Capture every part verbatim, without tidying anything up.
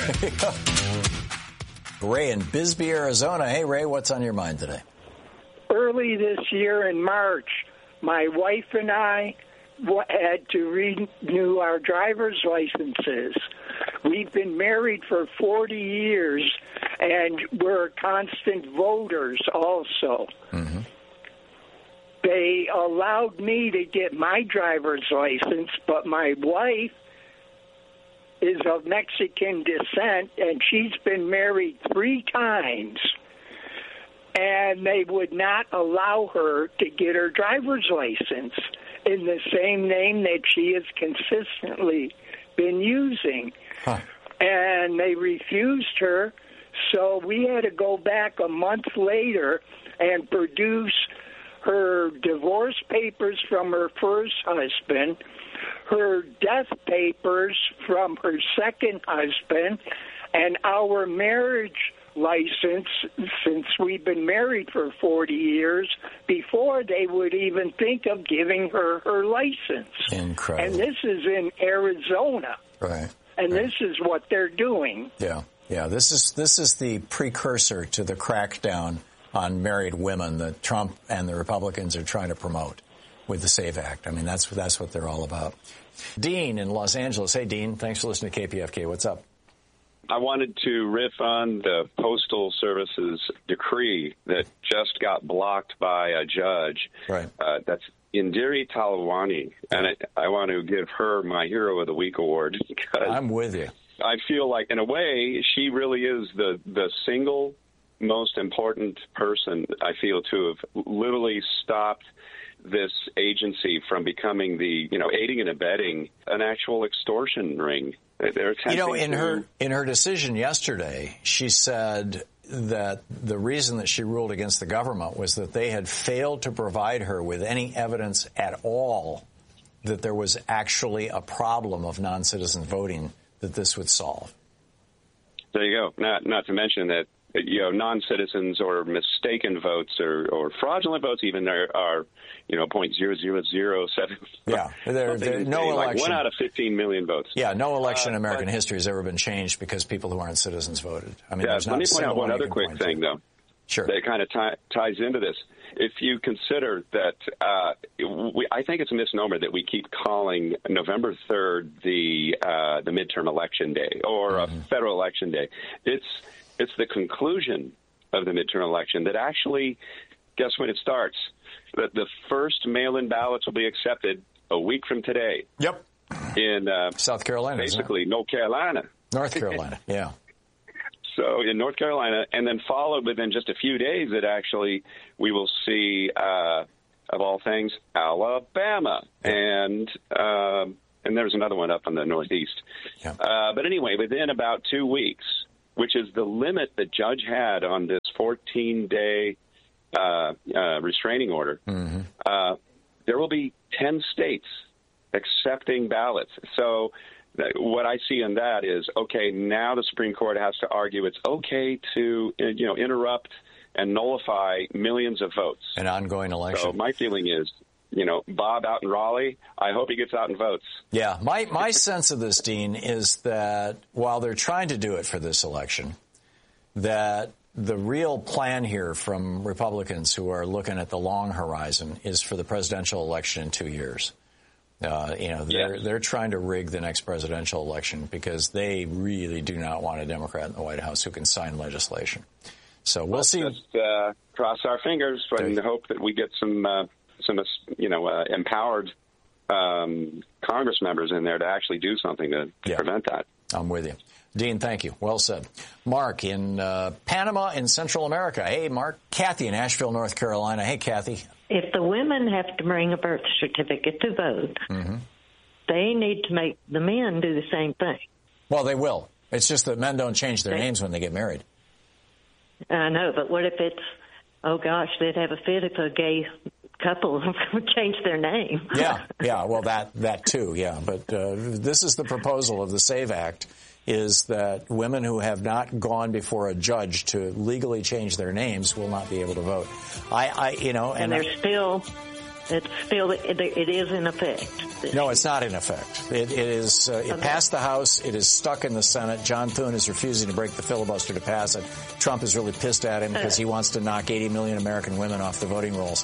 Ray in Bisbee, Arizona. Hey, Ray, what's on your mind today? Early this year in March, my wife and I had to renew our driver's licenses. We've been married for forty years, and we're constant voters also. Mm-hmm. They allowed me to get my driver's license, but my wife is of Mexican descent, and she's been married three times. And they would not allow her to get her driver's license in the same name that she has consistently been using. Huh. And they refused her, so we had to go back a month later and produce her divorce papers from her first husband, her death papers from her second husband, and our marriage license, since we've been married for forty years, before they would even think of giving her her license. Incredible. And this is in Arizona. Right. And right. this is what they're doing. Yeah, yeah. This is this is the precursor to the crackdown on married women that Trump and the Republicans are trying to promote with the SAVE Act. I mean, that's that's what they're all about. Dean in Los Angeles. Hey, Dean. Thanks for listening to K P F K. What's up? I wanted to riff on the Postal Service's decree that just got blocked by a judge. Right. Uh, that's Indiri Talwani, and I, I want to give her my Hero of the Week award. Because I'm with you. I feel like, in a way, she really is the, the single most important person, I feel, to have literally stopped this agency from becoming the, you know, aiding and abetting an actual extortion ring. They're you know, in to... her in her decision yesterday, she said that the reason that she ruled against the government was that they had failed to provide her with any evidence at all that there was actually a problem of non-citizen voting that this would solve. There you go. Not not to mention that, you know, non-citizens or mistaken votes or, or fraudulent votes even are, are you know, point zero zero zero seven. Yeah, there, there, no election. Like one out of fifteen million votes. Yeah, no election in uh, American but, history has ever been changed because people who aren't citizens voted. I mean, yeah, there's not let me a point out one one other quick thing, to. though. Sure. That kind of t- ties into this. If you consider that, uh, we, I think it's a misnomer that we keep calling November third the uh, the midterm election day or mm-hmm. a federal election day. It's It's the conclusion of the midterm election that actually, guess when it starts? That the first mail-in ballots will be accepted a week from today. Yep. In uh, South Carolina. Basically, North Carolina. North Carolina, yeah. So in North Carolina, and then followed within just a few days that actually we will see, uh, of all things, Alabama. And uh, and there's another one up in the Northeast. Yeah. Uh, but anyway, within about two weeks, which is the limit the judge had on this fourteen-day uh, uh, restraining order, mm-hmm. uh, there will be ten states accepting ballots. So th- what I see in that is, okay, now the Supreme Court has to argue it's okay to, you know, interrupt and nullify millions of votes. An ongoing election. So my feeling is, you know, Bob out in Raleigh, I hope he gets out and votes. Yeah, my, my sense of this, Dean, is that while they're trying to do it for this election, that the real plan here from Republicans who are looking at the long horizon is for the presidential election in two years. Uh, you know, they're, yes. they're trying to rig the next presidential election because they really do not want a Democrat in the White House who can sign legislation. So we'll Let's see. Just uh, cross our fingers and hope that we get some uh, some, you know, uh, empowered um, Congress members in there to actually do something to, to yeah. prevent that. I'm with you. Dean, thank you. Well said. Mark in uh, Panama in Central America. Hey, Mark. Kathy in Asheville, North Carolina. Hey, Kathy. If the women have to bring a birth certificate to vote, mm-hmm. they need to make the men do the same thing. Well, they will. It's just that men don't change their they, names when they get married. I know, but what if it's, oh, gosh, they'd have a fit if a gay couple would change their name. yeah, yeah, well, that that too, yeah. But uh, this is the proposal of the SAVE Act, is that women who have not gone before a judge to legally change their names will not be able to vote. I, I you know, and, and they're I, still It's still, it, it is in effect. No, it's not in effect. It, it is, uh, it okay. passed the House. It is stuck in the Senate. John Thune is refusing to break the filibuster to pass it. Trump is really pissed at him because he wants to knock eighty million American women off the voting rolls.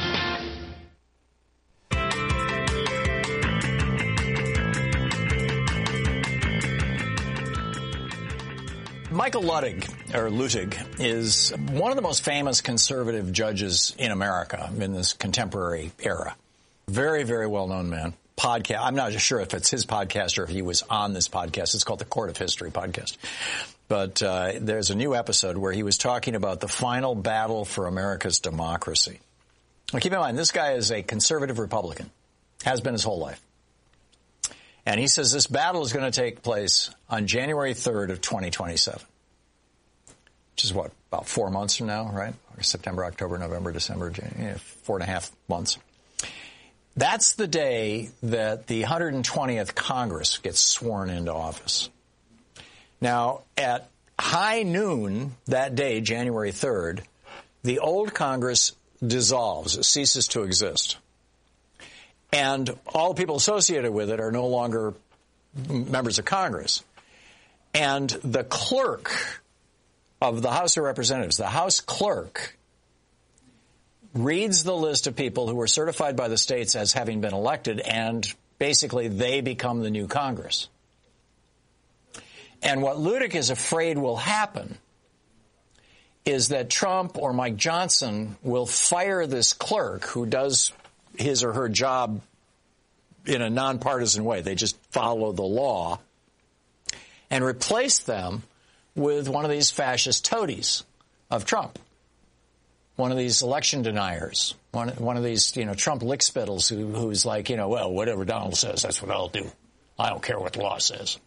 Michael Luttig, or Luttig, is one of the most famous conservative judges in America in this contemporary era. Very, very well-known man. Podcast. I'm not sure if it's his podcast or if he was on this podcast. It's called the Court of History podcast. But uh, there's a new episode where he was talking about the final battle for America's democracy. Now, keep in mind, this guy is a conservative Republican, has been his whole life. And he says this battle is going to take place on January third of twenty twenty-seven, which is what, about four months from now, right? Or September, October, November, December, January, four and a half months. That's the day that the one hundred twentieth Congress gets sworn into office. Now, at high noon that day, January third, the old Congress dissolves. It ceases to exist. And all the people associated with it are no longer members of Congress. And the clerk of the House of Representatives, the House clerk, reads the list of people who were certified by the states as having been elected, and basically they become the new Congress. And what Luttig is afraid will happen is that Trump or Mike Johnson will fire this clerk who does his or her job in a nonpartisan way. They just follow the law, and replace them with one of these fascist toadies of Trump, one of these election deniers, one, one of these, you know, Trump lickspittles who, who's like, you know, well, whatever Donald says, that's what I'll do. I don't care what the law says.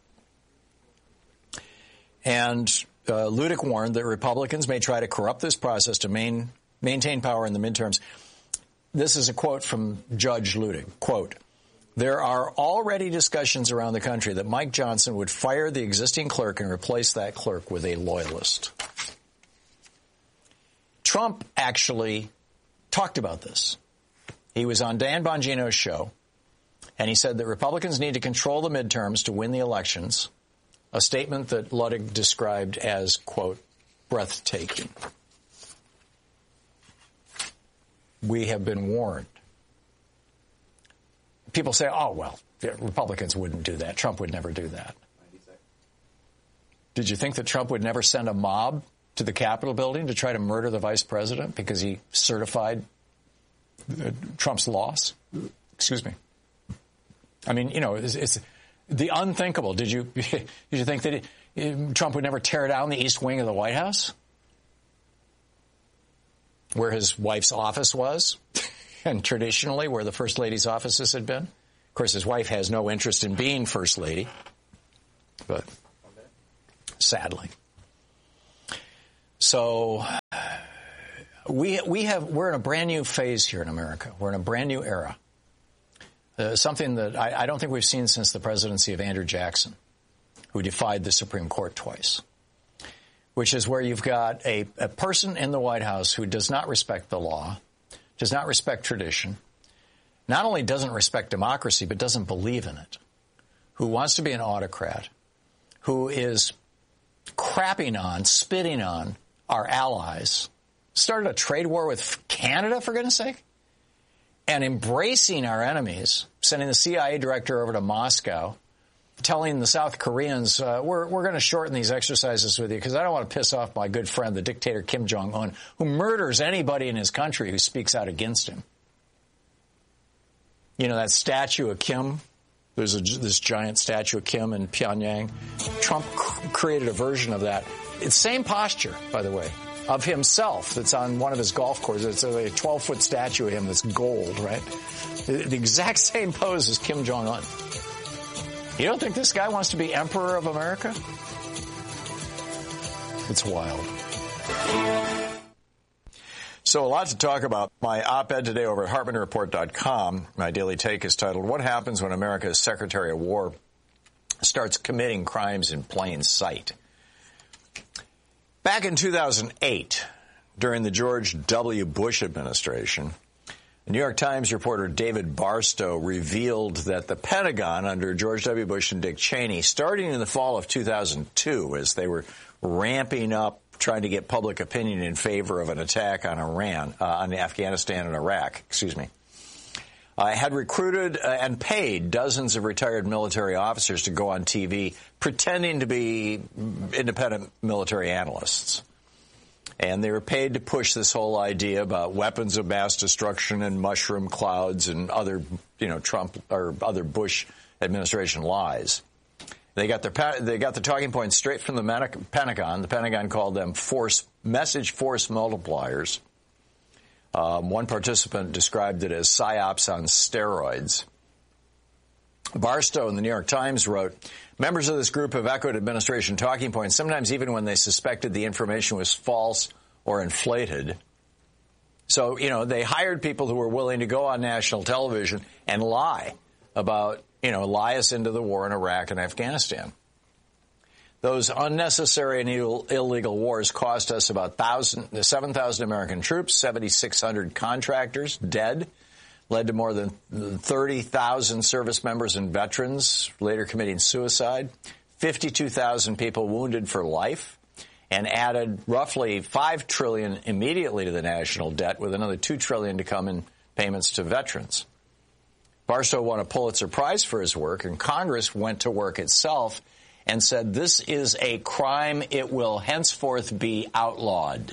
And uh, Luttig warned that Republicans may try to corrupt this process to main, maintain power in the midterms. This is a quote from Judge Luttig. Quote, "There are already discussions around the country that Mike Johnson would fire the existing clerk and replace that clerk with a loyalist." Trump actually talked about this. He was on Dan Bongino's show, and he said that Republicans need to control the midterms to win the elections, a statement that Luttig described as, quote, breathtaking. We have been warned. People say, oh, well, Republicans wouldn't do that. Trump would never do that. Did you think that Trump would never send a mob to the Capitol building to try to murder the vice president because he certified Trump's loss? Excuse me. I mean, you know, it's, it's the unthinkable. Did you did you think that it, Trump would never tear down the East Wing of the White House, where his wife's office was, and traditionally where the First Lady's offices had been? Of course, his wife has no interest in being First Lady, but sadly. So we we have we're in a brand new phase here in America. We're in a brand new era. Uh, something that I, I don't think we've seen since the presidency of Andrew Jackson, who defied the Supreme Court twice, which is where you've got a, a person in the White House who does not respect the law, does not respect tradition, not only doesn't respect democracy, but doesn't believe in it, who wants to be an autocrat, who is crapping on, spitting on our allies, started a trade war with Canada, for goodness sake, and embracing our enemies, sending the C I A director over to Moscow, telling the South Koreans, uh, we're, we're going to shorten these exercises with you because I don't want to piss off my good friend, the dictator Kim Jong-un, who murders anybody in his country who speaks out against him. You know, that statue of Kim, there's a, this giant statue of Kim in Pyongyang. Trump cr- created a version of that. It's same posture, by the way, of himself that's on one of his golf courses. It's a twelve-foot statue of him that's gold, right? The, the exact same pose as Kim Jong-un. You don't think this guy wants to be emperor of America? It's wild. So a lot to talk about. My op-ed today over at Hartmann Report dot com, my daily take is titled, What Happens When America's Secretary of War Starts Committing Crimes in Plain Sight? Back in two thousand eight, during the George W. Bush administration, New York Times reporter David Barstow revealed that the Pentagon under George W. Bush and Dick Cheney, starting in the fall of two thousand two, as they were ramping up trying to get public opinion in favor of an attack on Iran, uh, on Afghanistan and Iraq, excuse me, uh, had recruited uh, and paid dozens of retired military officers to go on T V pretending to be independent military analysts. And they were paid to push this whole idea about weapons of mass destruction and mushroom clouds and other, you know, Trump or other Bush administration lies. They got their they got the talking points straight from the Pentagon. The Pentagon called them force message force multipliers. Um, one participant described it as psyops on steroids. Barstow in the New York Times wrote, members of this group have echoed administration talking points, sometimes even when they suspected the information was false or inflated. So, you know, they hired people who were willing to go on national television and lie about, you know, lie us into the war in Iraq and Afghanistan. Those unnecessary and Ill- illegal wars cost us about seven thousand American troops, seven thousand six hundred contractors dead, led to more than thirty thousand service members and veterans later committing suicide, fifty-two thousand people wounded for life, and added roughly five trillion dollars immediately to the national debt, with another two trillion dollars to come in payments to veterans. Barstow won a Pulitzer Prize for his work, and Congress went to work itself and said, this is a crime. It will henceforth be outlawed.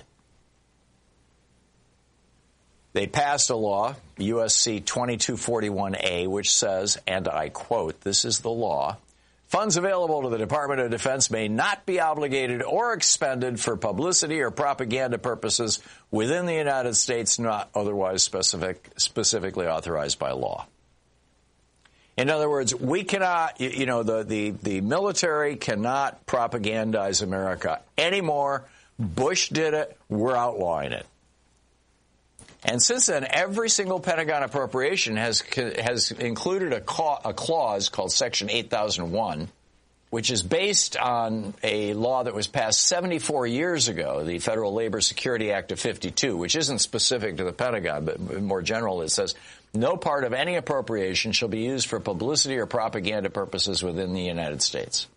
They passed a law, U S C twenty-two forty-one A, which says, and I quote, this is the law, funds available to the Department of Defense may not be obligated or expended for publicity or propaganda purposes within the United States not otherwise specific, specifically authorized by law. In other words, we cannot, you know, the, the, the military cannot propagandize America anymore. Bush did it. We're outlawing it. And since then, every single Pentagon appropriation has has included a, ca- a clause called Section eight thousand one, which is based on a law that was passed seventy-four years ago, the Federal Labor Security Act of fifty-two, which isn't specific to the Pentagon, but more general. It says, no part of any appropriation shall be used for publicity or propaganda purposes within the United States.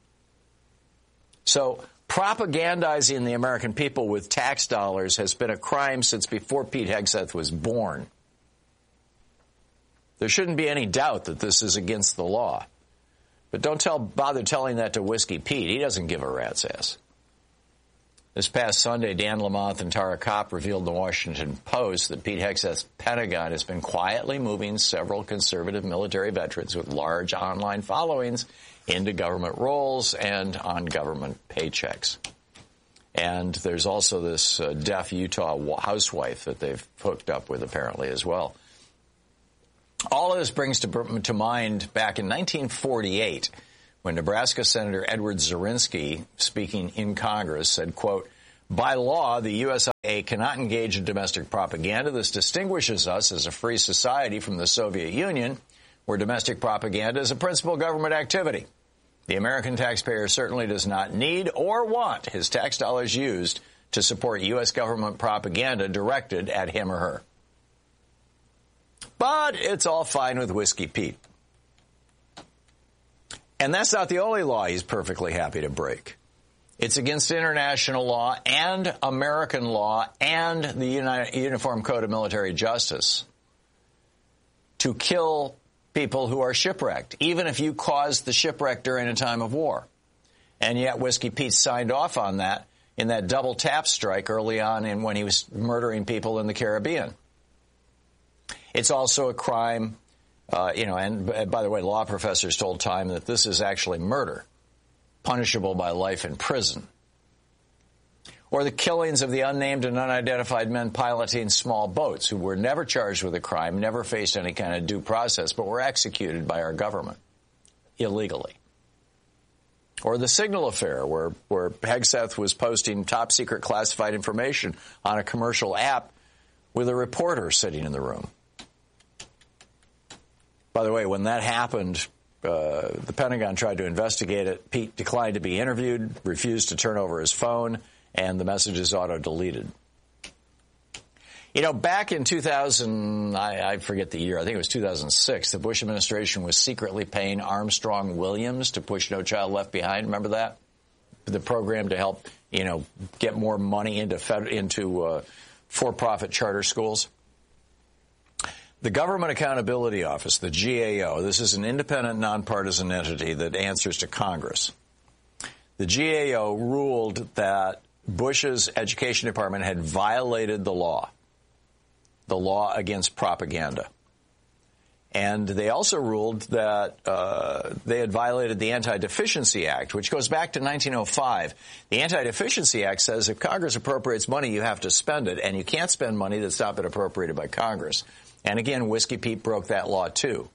So propagandizing the American people with tax dollars has been a crime since before Pete Hegseth was born. There shouldn't be any doubt that this is against the law. But don't tell, bother telling that to Whiskey Pete. He doesn't give a rat's ass. This past Sunday, Dan Lamont and Tara Kopp revealed in the Washington Post that Pete Hegseth's Pentagon has been quietly moving several conservative military veterans with large online followings into government roles and on government paychecks. And there's also this uh, deaf Utah housewife that they've hooked up with apparently as well. All of this brings to, to mind back in nineteen forty-eight, when Nebraska Senator Edward Zirinsky, speaking in Congress, said, quote, by law, the U S A cannot engage in domestic propaganda. This distinguishes us as a free society from the Soviet Union, where domestic propaganda is a principal government activity. The American taxpayer certainly does not need or want his tax dollars used to support U S government propaganda directed at him or her. But it's all fine with Whiskey Pete. And that's not the only law he's perfectly happy to break. It's against international law and American law and the United, Uniform Code of Military Justice to kill people who are shipwrecked, even if you caused the shipwreck during a time of war. And yet Whiskey Pete signed off on that in that double tap strike early on in when he was murdering people in the Caribbean. It's also a crime, uh, you know, and by the way, law professors told Time that this is actually murder, punishable by life in prison. Or the killings of the unnamed and unidentified men piloting small boats who were never charged with a crime, never faced any kind of due process, but were executed by our government illegally. Or the Signal affair, where, where Hegseth was posting top-secret classified information on a commercial app with a reporter sitting in the room. By the way, when that happened, uh, the Pentagon tried to investigate it. Pete declined to be interviewed, refused to turn over his phone, and the messages auto-deleted. You know, back in two thousand, I, I forget the year, I think it was two thousand six, the Bush administration was secretly paying Armstrong Williams to push No Child Left Behind. Remember that? The program to help, you know, get more money into fed, into uh, for-profit charter schools. The Government Accountability Office, the G A O, this is an independent, nonpartisan entity that answers to Congress. The G A O ruled that Bush's Education Department had violated the law. The law against propaganda. And they also ruled that uh, they had violated the Anti-Deficiency Act, which goes back to nineteen oh five. The Anti-Deficiency Act says if Congress appropriates money, you have to spend it, and you can't spend money that's not been appropriated by Congress. And again, Whiskey Pete broke that law, too.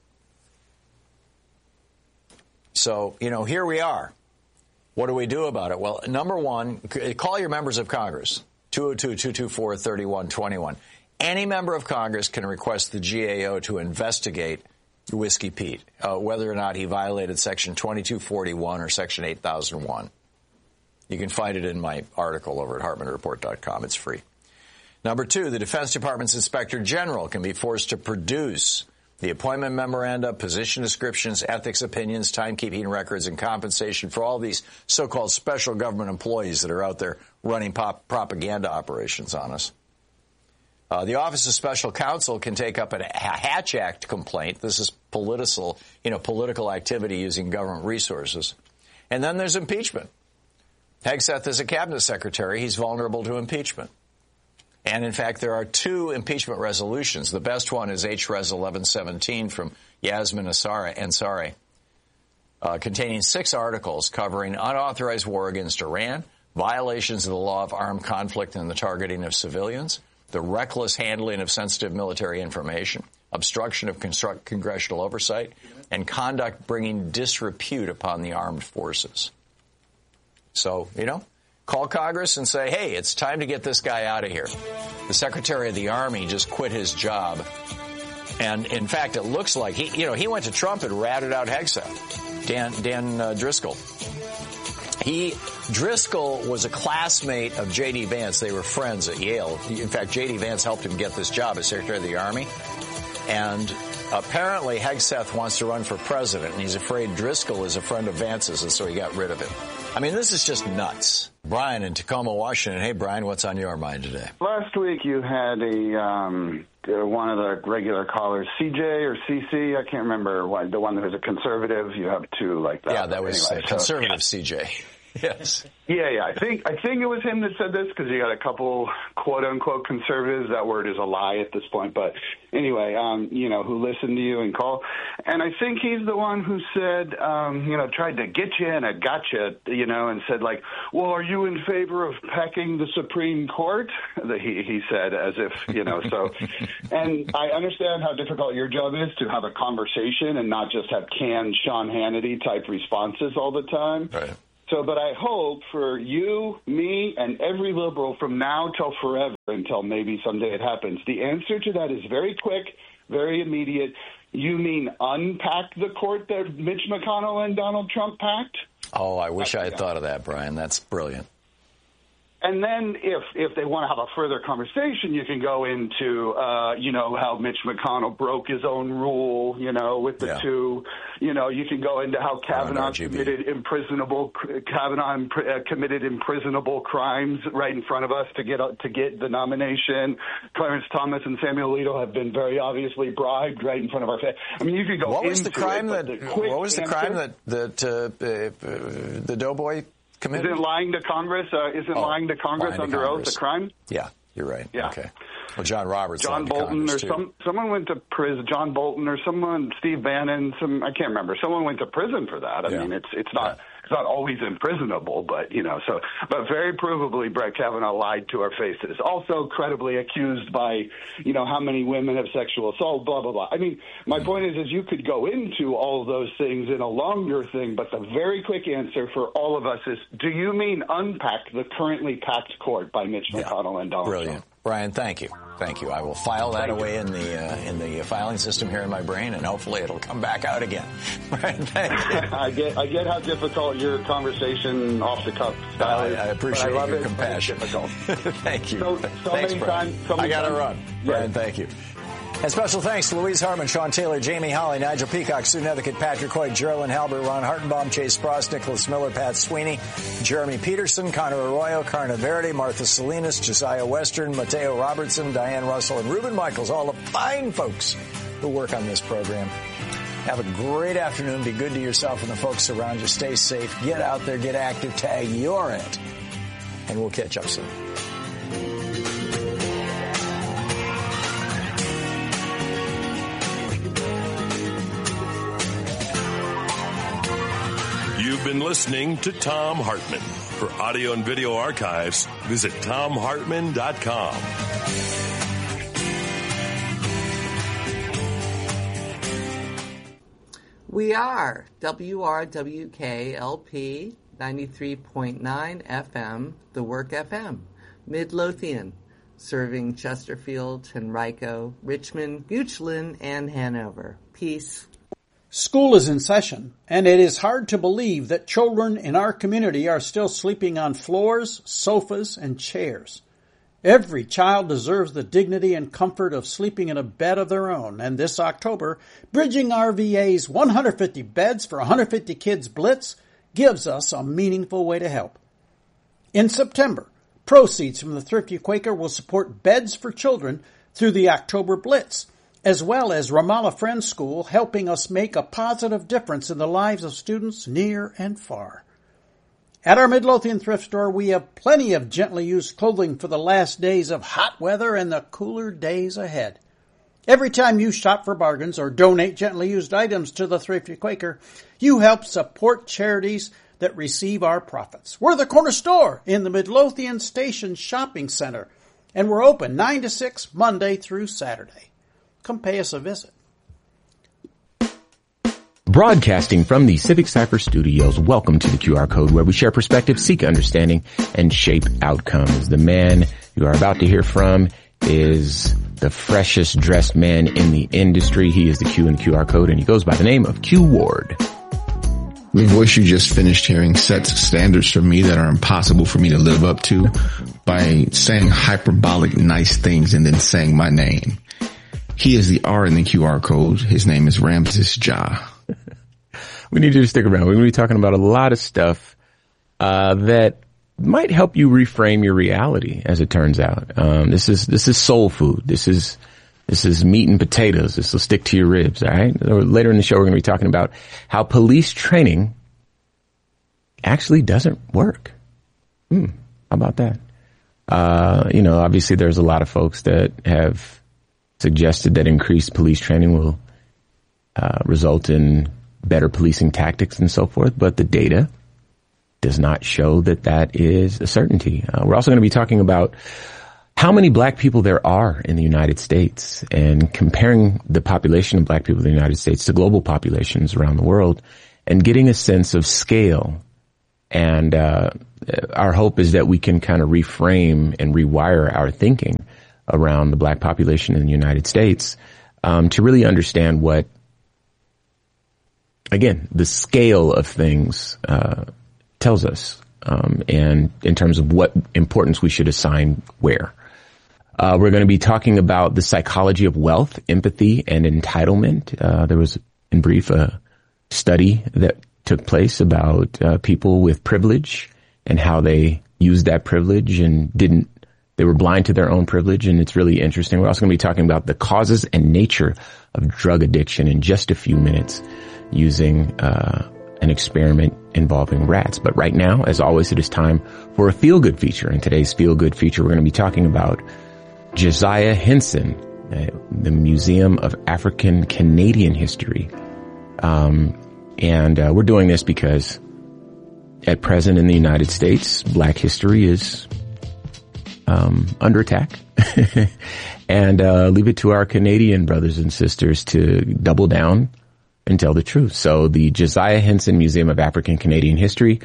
So, you know, here we are. What do we do about it? Well, number one, call your members of Congress, two oh two, two two four, three one two one. Any member of Congress can request the G A O to investigate Whiskey Pete, uh, whether or not he violated Section twenty-two forty-one or Section eight thousand one. You can find it in my article over at Hartmann Report dot com. It's free. Number two, the Defense Department's Inspector General can be forced to produce the appointment memoranda, position descriptions, ethics opinions, timekeeping records, and compensation for all these so-called special government employees that are out there running pop propaganda operations on us. Uh, the Office of Special Counsel can take up a Hatch Act complaint. This is political, you know, political activity using government resources. And then there's impeachment. Hegseth is a cabinet secretary. He's vulnerable to impeachment. And, in fact, there are two impeachment resolutions. The best one is H Res eleven seventeen from Yasmin Ansari, uh, containing six articles covering unauthorized war against Iran, violations of the law of armed conflict and the targeting of civilians, the reckless handling of sensitive military information, obstruction of construct congressional oversight, and conduct bringing disrepute upon the armed forces. So, you know, call Congress and say, hey, it's time to get this guy out of here. The Secretary of the Army just quit his job. And, in fact, it looks like he, you know, he went to Trump and ratted out Hegseth, Dan, Dan uh, Driscoll. He, Driscoll was a classmate of J D. Vance. They were friends at Yale. In fact, J D. Vance helped him get this job as Secretary of the Army. And apparently Hegseth wants to run for president, and he's afraid Driscoll is a friend of Vance's, and so he got rid of him. I mean, this is just nuts. Brian in Tacoma, Washington. Hey, Brian, what's on your mind today? Last week you had a um, one of the regular callers, C J or C C, I can't remember, what, the one that was a conservative. You have two like that. Yeah, that was anyway, uh, conservative so, C J. Yes. Yeah, yeah. I think I think it was him that said this because you got a couple quote unquote conservatives. That word is a lie at this point, but anyway, um, you know, who listened to you and called, and I think he's the one who said, um, you know, tried to get you in a gotcha, you know, and said like, well, are you in favor of packing the Supreme Court? That he he said as if you know. So, and I understand how difficult your job is to have a conversation and not just have canned Sean Hannity type responses all the time. Right. So, but I hope for you, me, and every liberal from now till forever, until maybe someday it happens, the answer to that is very quick, very immediate. You mean unpack the court that Mitch McConnell and Donald Trump packed? Oh, I wish I had thought of that, Brian. That's brilliant. And then if if they want to have a further conversation, you can go into, uh, you know, how Mitch McConnell broke his own rule, you know, with the yeah. two. You know, you can go into how Kavanaugh committed imprisonable Kavanaugh impr- uh, committed imprisonable crimes right in front of us to get uh, to get the nomination. Clarence Thomas and Samuel Alito have been very obviously bribed right in front of our face. I mean, you could go what was into the crime it, that the what was the answer, crime that that uh, uh, the Doughboy committed? Isn't lying to Congress? Uh, isn't oh, lying to Congress lying under to Congress. oath a crime? Yeah, you're right. Yeah. Okay. Well, John Roberts, John Bolton, or some someone went to prison. John Bolton, or someone, Steve Bannon. Some I can't remember. Someone went to prison for that. I yeah. mean, it's it's not. Yeah. It's not always imprisonable, but, you know, so, but very provably Brett Kavanaugh lied to our faces. Also credibly accused by, you know, how many women of sexual assault, blah, blah, blah. I mean, my point is, is you could go into all of those things in a longer thing, but the very quick answer for all of us is, do you mean unpack the currently packed court by Mitch McConnell yeah. and Donald Brilliant. Trump? Brian, thank you. Thank you. I will file that thank away you. in the uh, in the filing system here in my brain, and hopefully it'll come back out again. Brian, thank you. I get I get how difficult your conversation off the cuff style is. I, I appreciate I your it, compassion. Thank you. So, so Thanks, many Brian. times. So many I got to times. run. Yeah. Brian, thank you. And special thanks to Louise Hartman, Sean Taylor, Jamie Holly, Nigel Peacock, Sue Nethercutt, Patrick Hoyt, Geraldine Halbert, Ron Hartenbaum, Chase Spross, Nicholas Miller, Pat Sweeney, Jeremy Peterson, Connor Arroyo, Carna Verdi, Martha Salinas, Josiah Western, Mateo Robertson, Diane Russell, and Reuben Michaels, all the fine folks who work on this program. Have a great afternoon. Be good to yourself and the folks around you. Stay safe. Get out there. Get active. Tag you're it. And we'll catch up soon. You've been listening to Thom Hartmann. For audio and video archives, visit thom hartmann dot com. We are W R W K L P ninety-three point nine F M, The Work F M, Midlothian, serving Chesterfield, Henrico, Richmond, Goochland, and Hanover. Peace. School is in session, and it is hard to believe that children in our community are still sleeping on floors, sofas, and chairs. Every child deserves the dignity and comfort of sleeping in a bed of their own, and this October, Bridging R V A's one hundred fifty Beds for one hundred fifty Kids Blitz gives us a meaningful way to help. In September, proceeds from the Thrifty Quaker will support beds for children through the October Blitz, as well as Ramallah Friends School, helping us make a positive difference in the lives of students near and far. At our Midlothian thrift store, we have plenty of gently used clothing for the last days of hot weather and the cooler days ahead. Every time you shop for bargains or donate gently used items to the Thrifty Quaker, you help support charities that receive our profits. We're the corner store in the Midlothian Station Shopping Center, and we're open nine to six Monday through Saturday. Come pay us a visit. Broadcasting from the Civic Cypher Studios, welcome to the Q R Code, where we share perspective, seek understanding, and shape outcomes. The man you are about to hear from is the freshest dressed man in the industry. He is the Q in Q R Code, and he goes by the name of Q Ward. The voice you just finished hearing sets standards for me that are impossible for me to live up to by saying hyperbolic nice things and then saying my name. He is the R in the Q R Code. His name is Ramses Ja. We need you to stick around. We're going to be talking about a lot of stuff uh that might help you reframe your reality, as it turns out. Um this is this is soul food. This is this is meat and potatoes. This will stick to your ribs, all right? Or later in the show, we're going to be talking about how police training actually doesn't work. Hmm, how about that? Uh, you know, obviously there's a lot of folks that have suggested that increased police training will uh, result in better policing tactics and so forth, but the data does not show that that is a certainty. Uh, we're also going to be talking about how many black people there are in the United States and comparing the population of black people in the United States to global populations around the world and getting a sense of scale. And uh, our hope is that we can kind of reframe and rewire our thinking around the black population in the United States um, to really understand what, again, the scale of things uh, tells us, um, and in terms of what importance we should assign where. Uh, we're going to be talking about the psychology of wealth, empathy, and entitlement. Uh, there was, in brief, a study that took place about uh, people with privilege and how they used that privilege and didn't, they were blind to their own privilege, and it's really interesting. We're also going to be talking about the causes and nature of drug addiction in just a few minutes using uh an experiment involving rats. But right now, as always, it is time for a feel-good feature. In today's feel-good feature, we're going to be talking about Josiah Henson, uh, the Museum of African Canadian History. Um, and uh, we're doing this because at present in the United States, black history is um, under attack. And uh, leave it to our Canadian brothers and sisters to double down and tell the truth. So the Josiah Henson Museum of African Canadian History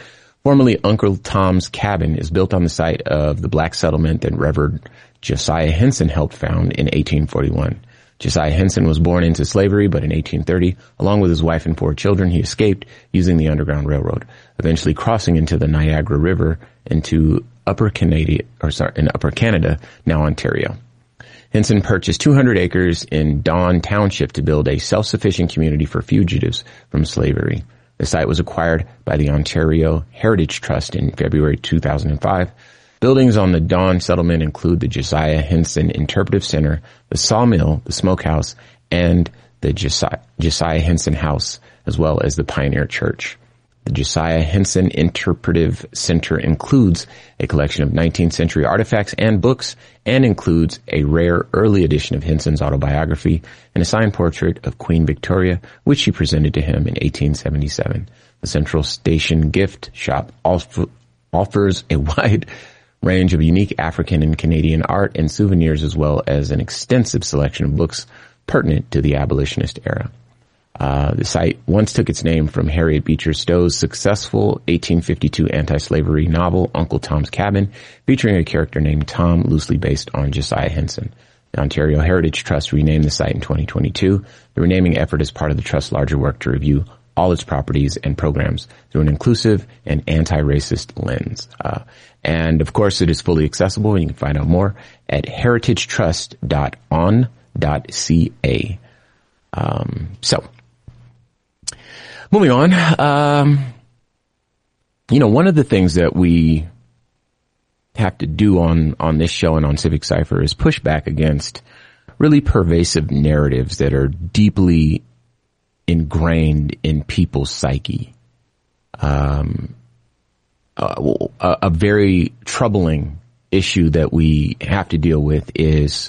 Formerly Uncle Tom's Cabin is built on the site of the black settlement that Reverend Josiah Henson helped found in eighteen forty-one. Josiah Henson was born into slavery, but in eighteen thirty, along with his wife and four children, he escaped using the Underground Railroad, eventually crossing into the Niagara River into Upper Canada, or sorry, in Upper Canada, now Ontario. Henson purchased two hundred acres in Dawn Township to build a self-sufficient community for fugitives from slavery. The site was acquired by the Ontario Heritage Trust in February two thousand five. Buildings on the Dawn settlement include the Josiah Henson Interpretive Center, the Sawmill, the Smokehouse, and the Josiah, Josiah Henson House, as well as the Pioneer Church. The Josiah Henson Interpretive Center includes a collection of nineteenth century artifacts and books, and includes a rare early edition of Henson's autobiography and a signed portrait of Queen Victoria, which she presented to him in eighteen seventy-seven. The Central Station Gift Shop also offers a wide range of unique African and Canadian art and souvenirs, as well as an extensive selection of books pertinent to the abolitionist era. Uh, the site once took its name from Harriet Beecher Stowe's successful eighteen fifty-two anti-slavery novel, Uncle Tom's Cabin, featuring a character named Tom, loosely based on Josiah Henson. The Ontario Heritage Trust renamed the site in twenty twenty-two. The renaming effort is part of the Trust's larger work to review all its properties and programs through an inclusive and anti-racist lens. Uh, and of course, it is fully accessible, and you can find out more at heritage trust dot on dot c a. Um, so, moving on, um, you know, one of the things that we have to do on, on this show and on Civic Cypher is push back against really pervasive narratives that are deeply ingrained in people's psyche. Um, a, a very troubling issue that we have to deal with is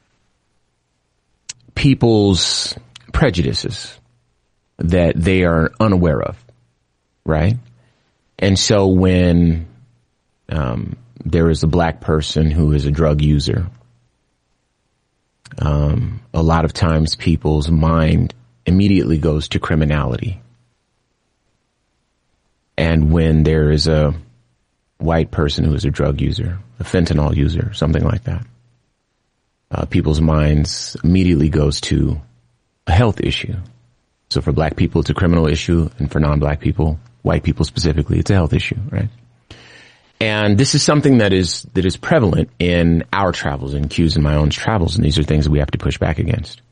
people's prejudices that they are unaware of, right? And so when um, there is a black person who is a drug user, um, a lot of times people's mind immediately goes to criminality. And when there is a white person who is a drug user, a fentanyl user, something like that, uh, people's minds immediately goes to a health issue. So for black people, it's a criminal issue, and for non-black people, white people specifically, it's a health issue, right? And this is something that is that is prevalent in our travels, in Q's and my own travels, and these are things that we have to push back against.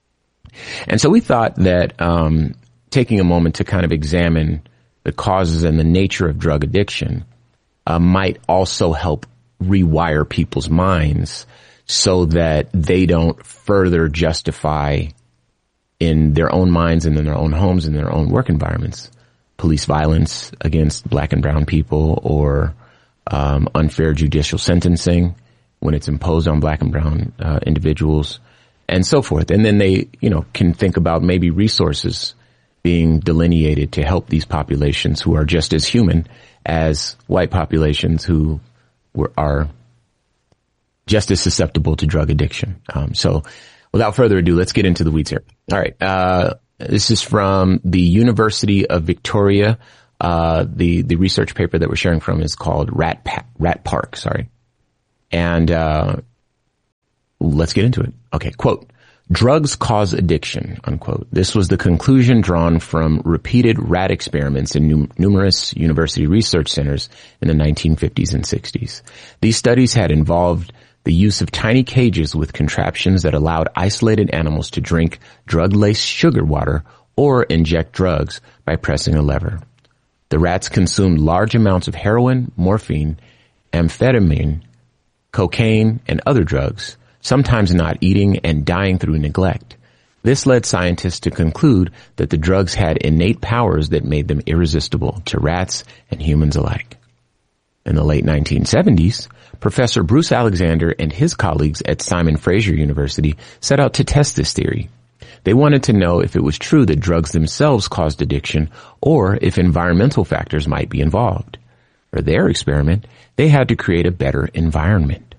And so we thought that um, taking a moment to kind of examine the causes and the nature of drug addiction uh, might also help rewire people's minds so that they don't further justify in their own minds and in their own homes and their own work environments police violence against black and brown people, or um, unfair judicial sentencing when it's imposed on black and brown uh, individuals, and so forth. And then they, you know, can think about maybe resources being delineated to help these populations who are just as human as white populations who were, are just as susceptible to drug addiction. Um, so without further ado, let's get into the weeds here. All right. Uh, this is from the University of Victoria. Uh, the, the research paper that we're sharing from is called Rat, pa- Rat Park, sorry. And, uh, let's get into it. Okay. Quote, drugs cause addiction, unquote. This was the conclusion drawn from repeated rat experiments in num- numerous university research centers in the nineteen fifties and sixties. These studies had involved the use of tiny cages with contraptions that allowed isolated animals to drink drug-laced sugar water or inject drugs by pressing a lever. The rats consumed large amounts of heroin, morphine, amphetamine, cocaine, and other drugs, sometimes not eating and dying through neglect. This led scientists to conclude that the drugs had innate powers that made them irresistible to rats and humans alike. In the late nineteen seventies, Professor Bruce Alexander and his colleagues at Simon Fraser University set out to test this theory. They wanted to know if it was true that drugs themselves caused addiction or if environmental factors might be involved. For their experiment, they had to create a better environment.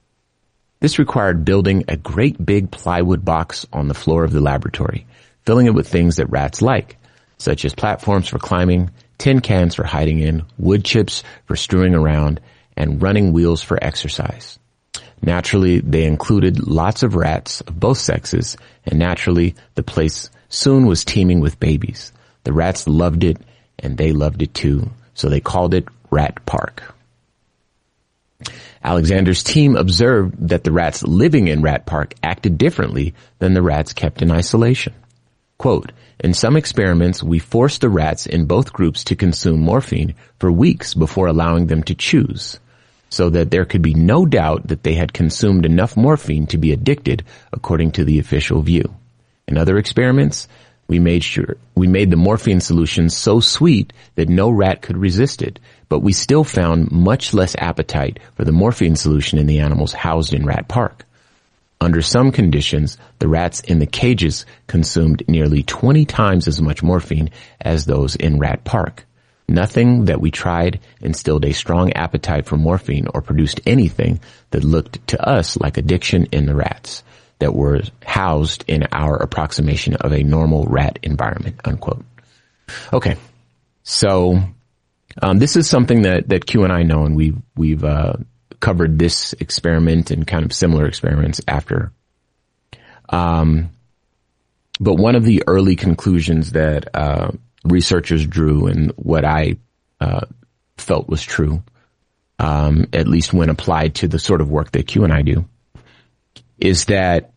This required building a great big plywood box on the floor of the laboratory, filling it with things that rats like, such as platforms for climbing, tin cans for hiding in, wood chips for strewing around, and running wheels for exercise. Naturally, they included lots of rats of both sexes, and naturally, the place soon was teeming with babies. The rats loved it, and they loved it too, so they called it Rat Park. Alexander's team observed that the rats living in Rat Park acted differently than the rats kept in isolation. Quote, in some experiments, we forced the rats in both groups to consume morphine for weeks before allowing them to choose, so that there could be no doubt that they had consumed enough morphine to be addicted, according to the official view. In other experiments, we made sure we made the morphine solution so sweet that no rat could resist it, but we still found much less appetite for the morphine solution in the animals housed in Rat Park. Under some conditions, the rats in the cages consumed nearly twenty times as much morphine as those in Rat Park. Nothing that we tried instilled a strong appetite for morphine or produced anything that looked to us like addiction in the rats that were housed in our approximation of a normal rat environment, unquote. Okay. So, um, this is something that, that Q and I know, and we've, we've, uh, covered this experiment and kind of similar experiments after. Um, but one of the early conclusions that, uh, researchers drew and what I, uh, felt was true, um, at least when applied to the sort of work that Q and I do, is that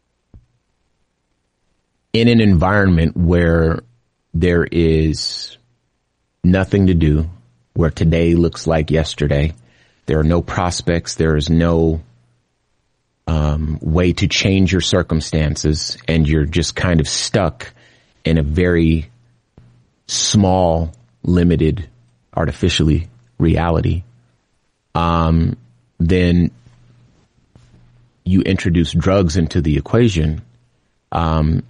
in an environment where there is nothing to do, where today looks like yesterday, there are no prospects, there is no um, way to change your circumstances, and you're just kind of stuck in a very small, limited, artificially reality, um, then you introduce drugs into the equation, um,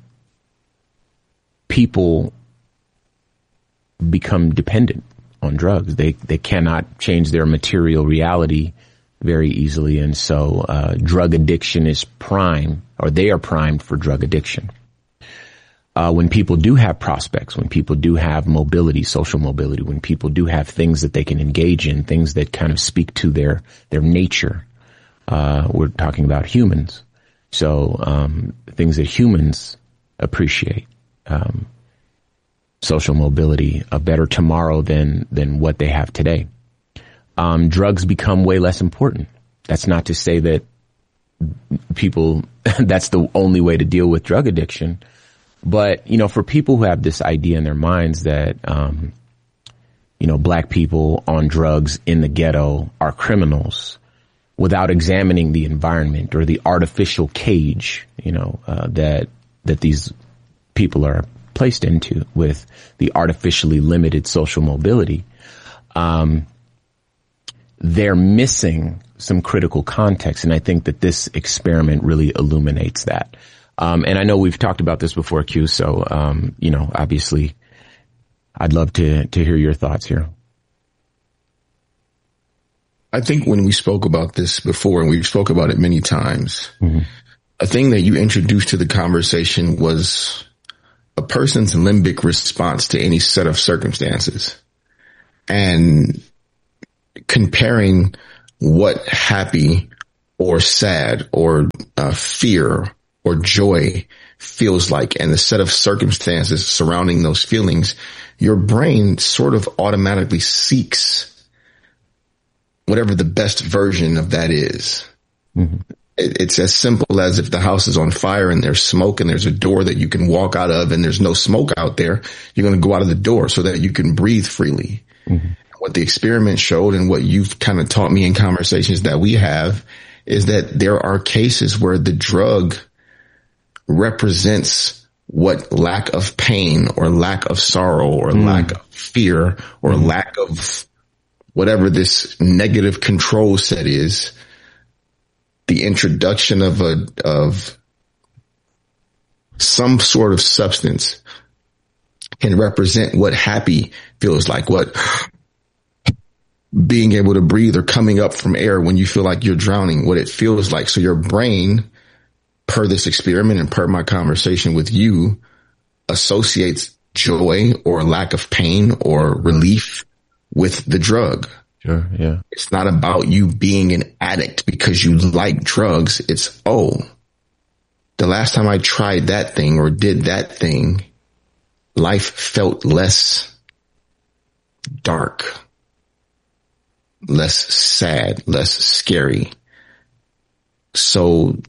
people become dependent on drugs. They they cannot change their material reality very easily, and so uh, drug addiction is prime, or they are primed for drug addiction. Uh, when people do have prospects, when people do have mobility, social mobility, when people do have things that they can engage in, things that kind of speak to their their nature. Uh, we're talking about humans. So, um, things that humans appreciate, um, social mobility, a better tomorrow than, than what they have today. Um, drugs become way less important. That's not to say that people, that's the only way to deal with drug addiction. But, you know, for people who have this idea in their minds that, um, you know, black people on drugs in the ghetto are criminals, without examining the environment or the artificial cage, you know, uh, that, that these people are placed into with the artificially limited social mobility, um, they're missing some critical context. And I think that this experiment really illuminates that. Um, and I know we've talked about this before, Q, so, um, you know, obviously I'd love to, to hear your thoughts here. I think when we spoke about this before, and we spoke about it many times, mm-hmm. a thing that you introduced to the conversation was a person's limbic response to any set of circumstances, and comparing what happy or sad or uh, fear or joy feels like, and the set of circumstances surrounding those feelings, your brain sort of automatically seeks whatever the best version of that is. Mm-hmm. It, it's as simple as if the house is on fire and there's smoke and there's a door that you can walk out of and there's no smoke out there, you're going to go out of the door so that you can breathe freely. Mm-hmm. What the experiment showed, and what you've kind of taught me in conversations that we have, is that there are cases where the drug represents what lack of pain or lack of sorrow or mm. lack of fear or mm. lack of whatever this negative control set is, the introduction of a, of some sort of substance can represent what happy feels like, what being able to breathe or coming up from air when you feel like you're drowning, what it feels like. So your brain, per this experiment and per my conversation with you, associates joy or lack of pain or relief with the drug. Sure. Yeah. It's not about you being an addict because you like drugs. It's, oh, the last time I tried that thing or did that thing, life felt less dark, less sad, less scary. So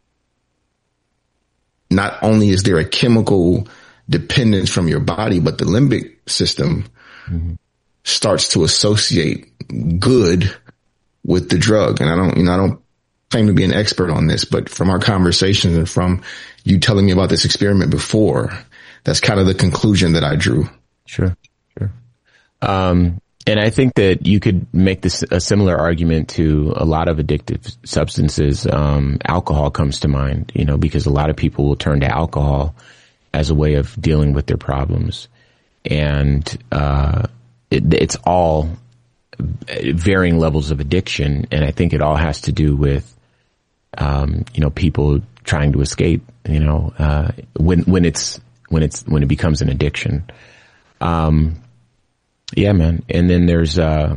not only is there a chemical dependence from your body, but the limbic system mm-hmm. starts to associate good with the drug. And I don't, you know, I don't claim to be an expert on this, but from our conversations and from you telling me about this experiment before, that's kind of the conclusion that I drew. Sure. Sure. Um, and I think that you could make this a similar argument to a lot of addictive substances. Um, alcohol comes to mind, you know, because a lot of people will turn to alcohol as a way of dealing with their problems. And, uh, it, it's all varying levels of addiction. And I think it all has to do with, um, you know, people trying to escape, you know, uh, when, when it's, when it's, when it becomes an addiction. Um, yeah, man. And then there's, uh,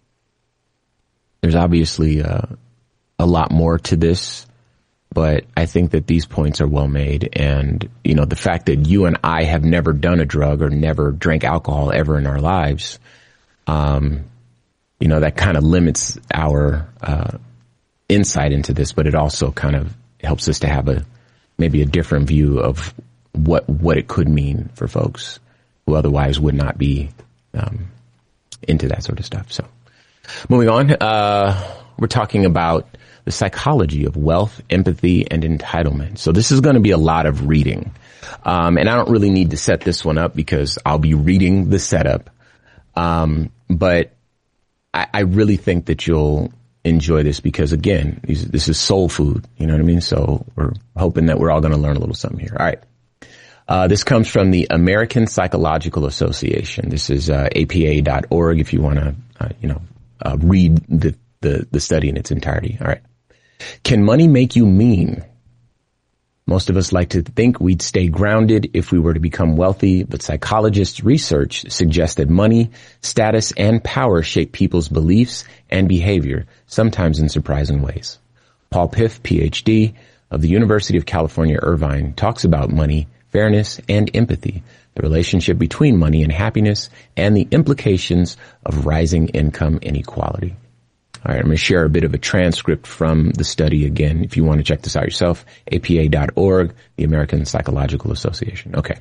there's obviously, uh, a lot more to this, but I think that these points are well made. And, you know, the fact that you and I have never done a drug or never drank alcohol ever in our lives, um, you know, that kind of limits our, uh, insight into this, but it also kind of helps us to have a, maybe a different view of what, what it could mean for folks who otherwise would not be, um, into that sort of stuff. So moving on, uh, we're talking about the psychology of wealth, empathy, and entitlement. So this is going to be a lot of reading. Um, and I don't really need to set this one up because I'll be reading the setup. Um, but I, I really think that you'll enjoy this because, again, these, this is soul food. You know what I mean? So we're hoping that we're all going to learn a little something here. All right. Uh, this comes from the American Psychological Association. This is uh, A P A dot org if you want to, uh, you know, uh, read the, the, the study in its entirety. All right. Can money make you mean? Most of us like to think we'd stay grounded if we were to become wealthy, but psychologists' research suggests that money, status, and power shape people's beliefs and behavior, sometimes in surprising ways. Paul Piff, P H D, of the University of California, Irvine, talks about money, fairness, and empathy, the relationship between money and happiness, and the implications of rising income inequality. All right, I'm going to share a bit of a transcript from the study again. If you want to check this out yourself, A P A dot org, the American Psychological Association. Okay.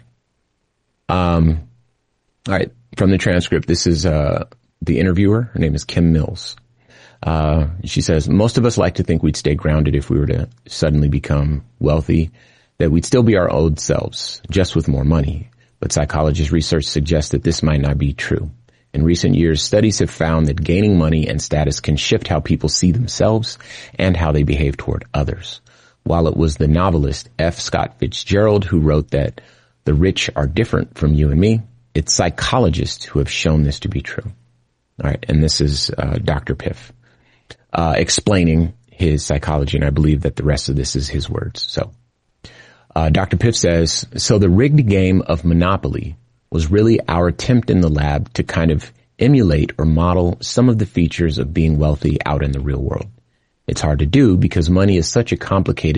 Um, all right, from the transcript, this is uh, the interviewer. Her name is Kim Mills. Uh, she says, most of us like to think we'd stay grounded if we were to suddenly become wealthy, that we'd still be our old selves, just with more money. But psychologist research suggests that this might not be true. In recent years, studies have found that gaining money and status can shift how people see themselves and how they behave toward others. While it was the novelist F. Scott Fitzgerald who wrote that the rich are different from you and me, it's psychologists who have shown this to be true. All right, and this is uh, Doctor Piff uh, explaining his psychology, and I believe that the rest of this is his words. So uh, Doctor Piff says, so the rigged game of Monopoly was really our attempt in the lab to kind of emulate or model some of the features of being wealthy out in the real world. It's hard to do because money is such a complicated